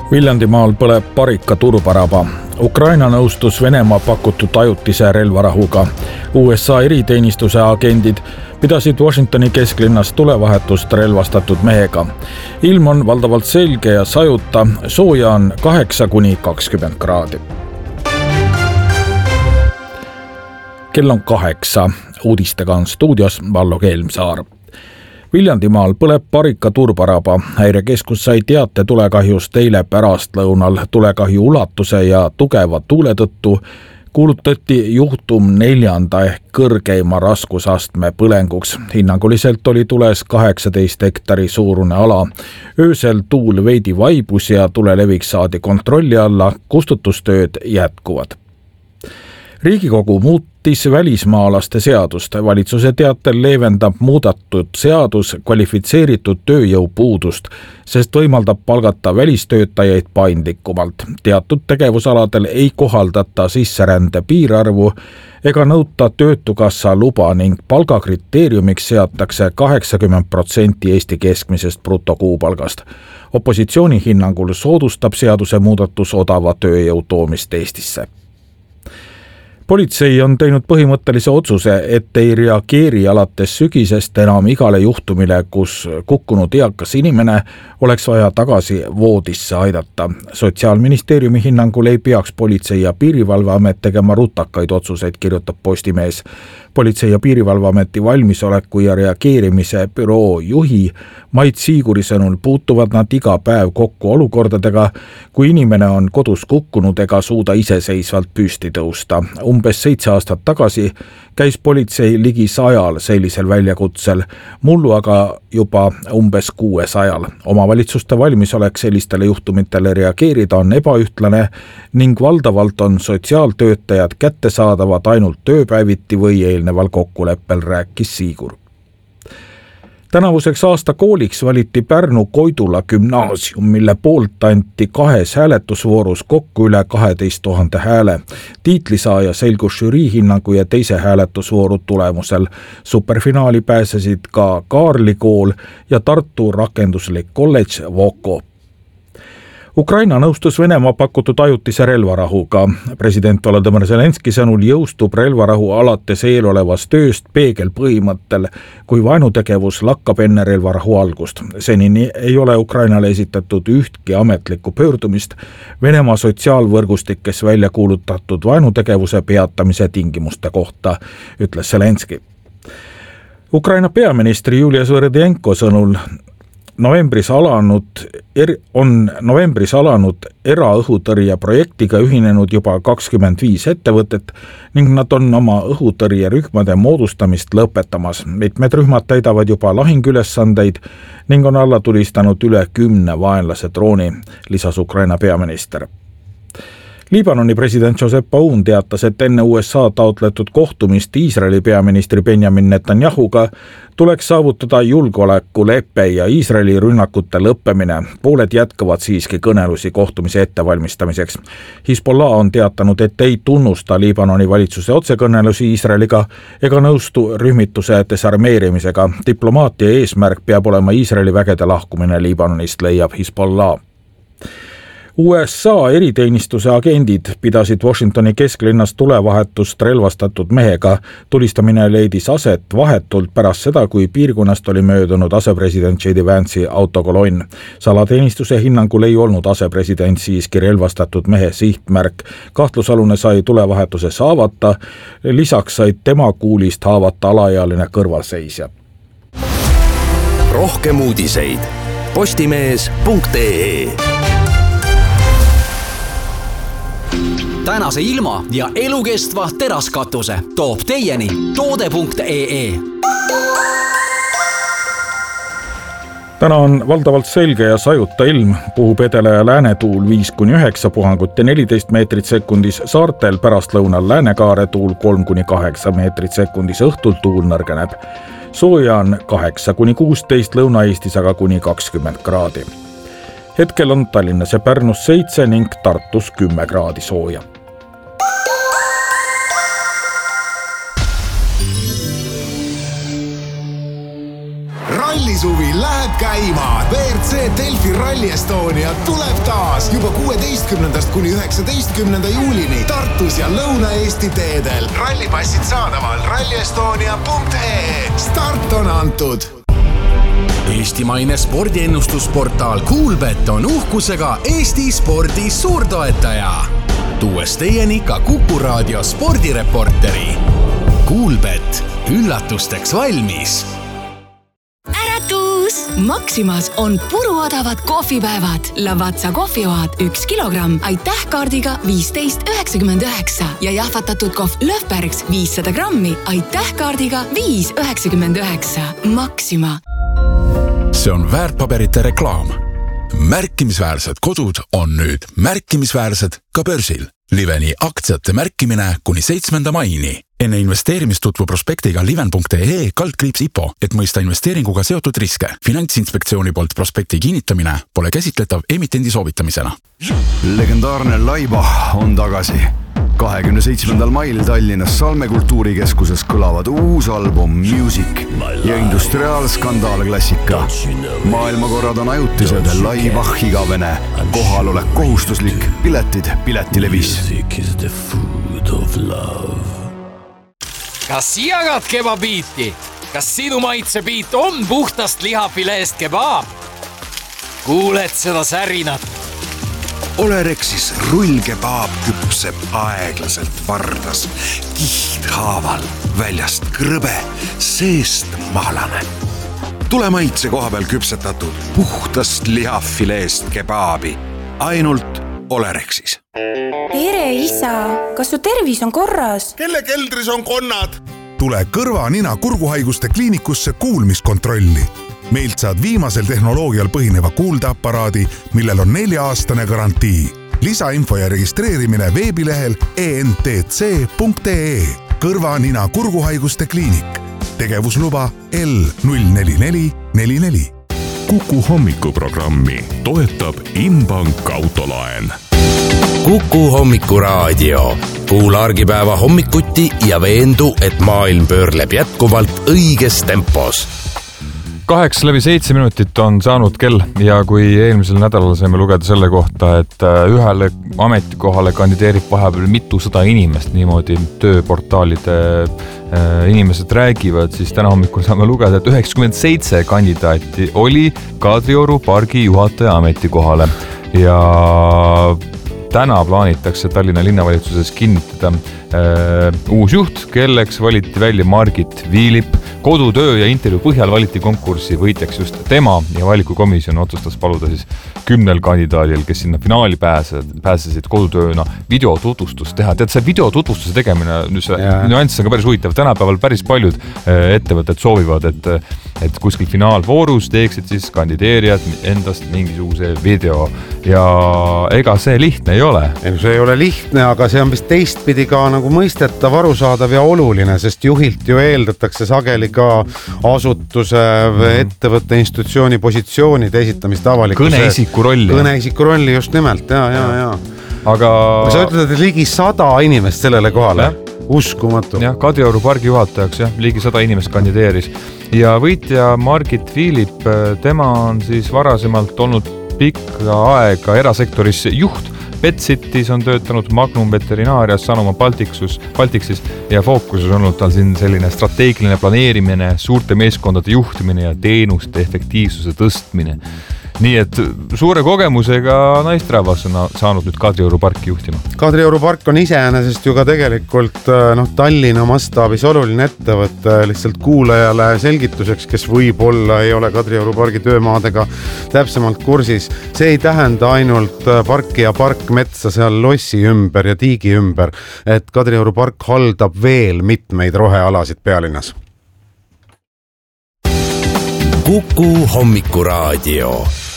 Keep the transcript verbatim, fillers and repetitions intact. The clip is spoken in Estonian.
Viljandimaal põleb Parika turbaraba. Ukraina nõustus Venemaa pakutud ajutise relvarahuga. U S A eriteenistuse agendid pidasid Washingtoni kesklinnas tulevahetust relvastatud mehega. Ilm on valdavalt selge ja sajuta, sooja on kaheksa kuni kakskümmend kraadi. Kell on kaheksa. Uudistega on stuudios Vallo Kelmsaar. Viljandimaal põleb Parika turbaraba. Häirekeskus sai teate tulekahjust eile pärastlõunal. Tulekahju ulatuse ja tugeva tuule tõttu kuulutati juhtum neljanda ehk kõrgeima raskusastme põlenguks. Hinnanguliselt oli tules kaheksateist hektari suurune ala. Öösel tuul veidi vaibus ja tulelevik saadi kontrolli alla. Kustutustööd jätkuvad. Riigikogu muutis välismaalaste seadust. Valitsuse teatel leevendab muudatud seadus kvalifitseeritud tööjõupuudust, sest võimaldab palgata välistöötajaid paindlikumalt. Teatud tegevusaladel ei kohaldata sisserände piirarvu ega nõuta töötukassa luba ning palgakriteeriumiks seatakse kaheksakümmend protsenti Eesti keskmisest brutokuupalgast. Opositsiooni hinnangul soodustab seaduse muudatus odava tööjõu toomist Eestisse. Politsei on teinud põhimõttelise otsuse, et ei reageeri alates sügisest enam igale juhtumile, kus kukkunud eakas inimene oleks vaja tagasi voodisse aidata. Sotsiaalministeeriumi hinnangul ei peaks Politsei- ja Piirivalveamet tegema rutakaid otsuseid, kirjutab Postimees. Politsei- ja Piirivalveameti valmisoleku ja reageerimise büroo juhi Mait Siiguri sõnul puutuvad nad iga päev kokku olukordadega, kui inimene on kodus kukkunud ega suuda iseseisvalt püsti tõusta. Umbes seitse aastat tagasi käis politsei ligi sajal sellisel väljakutsel, mullu aga juba umbes kuuesajal. Omavalitsuste valmisolek sellistele juhtumitele reageerida on ebaühtlane ning valdavalt on sotsiaaltöötajad kättesaadavad ainult tööpäeviti või eelneval kokkuleppel, rääkis Siigur. Tänavuseks aasta kooliks valiti Pärnu Koidula gümnaasium, mille poolt anti kahes hääletusvoorus kokku üle kaheteist tuhande hääle. Tiitlisaaja selgus žürii hinnangu ja teise hääletusvooru tulemusel. Superfinaali pääsesid ka Kaarli kool ja Tartu rakenduslik kolledž Voko. Ukraina nõustus Venemaa pakutud ajutise relvarahuga. President Volodõmõr Zelenski sõnul jõustub relvarahu alates eelolevast tööst peegelpõhimõttel, kui vaenutegevus lakkab enne relvarahu algust. Senini ei ole Ukrainale esitatud ühtki ametlikku pöördumist Venemaa sotsiaalvõrgustikes välja kuulutatud vaenutegevuse peatamise tingimuste kohta, ütles Zelenski. Ukraina peaministri Julia Svõrdjenko sõnul Novembris alanud, er, on novembris alanud eraõhutõrje projektiga ühinenud juba kakskümmend viis ettevõtet ning nad on oma õhutõrjerühmade moodustamist lõpetamas. Mitmed rühmad täidavad juba lahingülesandeid ning on alla tulistanud üle kümne vaenlase drooni, lisas Ukraina peaminister. Liibanoni president Joseph Aoun teatas, et enne U S A taotletud kohtumist Iisraeli peaministri Benjamin Netanyahuga tuleks saavutada julgeolekulepe ja Iisraeli rünnakute lõppemine. Pooled jätkavad siiski kõnelusi kohtumise ettevalmistamiseks. Hezbollah on teatanud, et ei tunnusta Liibanoni valitsuse otsekõnelusi Iisraeliga ega nõustu rühmituse desarmeerimisega. Diplomaatia eesmärk peab olema Iisraeli vägede lahkumine Liibanonist, leiab Hezbollah. U S A eriteenistuse agendid pidasid Washingtoni kesklinnas tulevahetust relvastatud mehega. Tulistamine leidis aset vahetult pärast seda, kui piirkonnast oli möödunud asepresident J D Vance'i autokolonn. Salateenistuse hinnangul ei olnud asepresident siiski relvastatud mehe sihtmärk. Kahtlusalune sai tulevahetuses haavata, lisaks said tema kuulist haavata alaealine kõrvalseisja. Rohkem uudiseid postimees punkt ee. Tänase ilma ja elukestva teraskatuse toob teieni toode punkt ee. Täna on valdavalt selge ja sajuta ilm, puhub edele ja läänetuul viis kuni üheksa puhangut ja neliteist meetrit sekundis, saartel pärastlõunal läänekaare tuul kolm kuni kaheksa meetrit sekundis, õhtul tuul nõrgeneb. Sooja on kaheksa kuni kuusteist, Lõuna-Eestis aga kuni kakskümmend kraadi. Hetkel on Tallinnas ja Pärnus seitse ning Tartus kümme kraadi sooja. Rallisuvi läheb käima. W R C Delfi Rally Estonia tuleb taas juba kuueteistkümnendast kuni üheksateistkümnenda juulini Tartus ja Lõuna-Eesti teedel. Rallipassid saadaval rally estonia punkt ee. Start on antud. Eestimaine spordiennustusportaal Kuulbet on uhkusega Eesti spordi suurtoetaja. Tuues teieni ka Kuku Raadio spordireporteri. Kuulbet, üllatusteks valmis. Äratus! Maximas on puruodavad kohvipäevad. Lavazza kohvioad üks kilogramm aitäh kaardiga viisteist üheksakümmend üheksa ja jahvatatud kohv Löfbergs viissada grammi aitäh kaardiga viis üheksakümmend üheksa. Maxima. See on väärtpaberite reklaam. Märkimisväärsed kodud on nüüd märkimisväärsed ka börsil. Liveni aktsiate märkimine kuni seitsmenda maini. Enne investeerimist tutvu prospektiga liven punkt ee kaldkriips I P O, et mõista investeeringuga seotud riske. Finantsinspektsiooni poolt prospekti kinnitamine pole käsitletav emitendi soovitamisena. Legendaarne Laiba on tagasi. kahekümne seitsmendal mail Tallinnas Salme kultuurikeskuses kõlavad uus album Music ja industriaalskandaal klassika. Maailmakorrad on ajutised, Laibach igavene, kohal olek kohustuslik, piletid Piletilevis. Kas jagad kebabiiti? Kas sinu maitsebiit on puhtast lihafileest kebaab? Kuuled seda särinat? Olerexis rullkebaab küpseb aeglaselt vardas, kihthaaval, väljast krõbe, seest maalane. Tule maitse koha peal küpsetatud puhtast lihafileest kebaabi, ainult Olerexis. Tere isa, kas su tervis on korras? Kelle keldris on konnad? Tule kõrva, nina, kurguhaiguste kliinikusse kuulmiskontrolli. Meilt saad viimasel tehnoloogial põhineva kuuldeaparaadi, millel on nelja-aastane garantii. Lisainfo ja registreerimine veebilehel e n t c punkt e. Kõrva, nina, kurguhaiguste kliinik. Tegevusluba L null neli neli neli neli. Kuku hommikuprogrammi toetab Inbank autolaen. Kuku hommikuraadio. Kuula argipäeva hommikuti ja veendu, et maailm pöörleb jätkuvalt õiges tempos. Kaheks läbi seitse minutit on saanud kell ja kui eelmisel nädalal saime lugeda selle kohta, et ühele ametikohale kandideerib vahepeal mitusada inimest, niimoodi tööportaalide inimesed räägivad, siis täna hommikul saame lugeda, et üheksakümmend seitse kandidaati oli Kadrioru pargi juhataja ametikohale ja täna plaanitakse Tallinna linnavalitsuses kinnitada äh, uus juht, kelleks valiti välja Margit Viilip. Kodutöö ja intervjuu põhjal valiti konkursi võitjaks just tema ja valikukomisjon otsustas paluda siis kümnel kandidaadil, kes sinna finaali pääsesid, pääsesid kodutööna videotutvustus teha. Tead, see videotutvustuse tegemine nüanss on ka päris huvitav. Tänapäeval päris paljud äh, ettevõtted soovivad, et, et kuskil finaalvoorus teeksid siis kandideerijad endast mingisuguse video ja ega see lihtne ei ole. See ei ole lihtne, aga see on vist teistpidi ka nagu mõistetav, arusaadav ja oluline, sest juhilt ju eeldatakse sageli ka asutuse, ettevõtte, institutsiooni positsioonide esitamist avalikkuse. Kõneisiku rolli. Kõneisiku rolli just nimelt, ja, ja, ja. Aga... Sa ütled, et ligi sada inimest sellele kohale. Ja. Uskumatu. Jah, Kadrioru pargi juhatajaks, jah, ligi sada inimest kandideeris. Ja võitja Margit Viilip, tema on siis varasemalt olnud pikka aega erasektoris juht. Petcitis on töötanud Magnum Veterinaarias, Sanoma Baltiksus, Baltiksis ja fookuses on olnud tal siin selline strateegiline planeerimine, suurte meeskondade juhtimine ja teenuste efektiivsuse tõstmine. Nii et suure kogemusega naistrahvas on saanud nüüd Kadrioru parki juhtima. Kadrioru park on iseenesest ju ka tegelikult noh, Tallinna mastaabis oluline ettevõte lihtsalt kuulajale selgituseks, kes võib-olla ei ole Kadrioru pargi töömaadega täpsemalt kursis. See ei tähenda ainult parki ja parkmetsa seal lossi ümber ja tiigi ümber, et Kadrioru park haldab veel mitmeid rohealasid pealinnas. Kuku hommikuraadio.